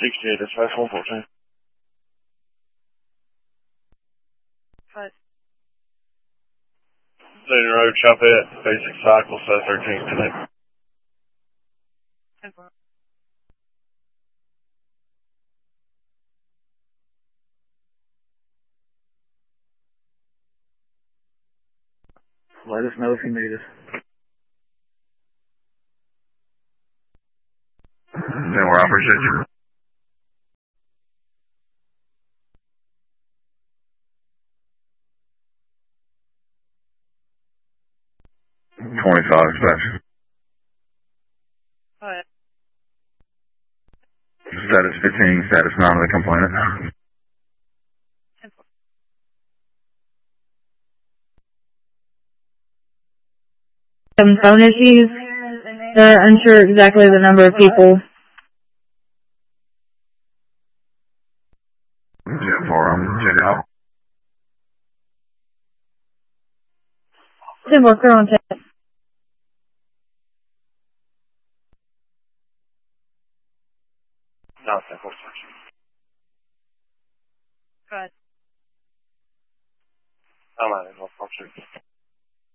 68, that's 5114. Five. Lady Road, Chopette, basic cycle, so 13 connect. 10-4. Let us know if you need us. Then we're appreciate you. 25 expansion. Five. Status 15, status 9 of the complainant. 10-4. Some phone issues. They're unsure exactly the number of people. Jet 4, jet out. 10-4, clear on 10. No, 10-4. Five. I'm out of here.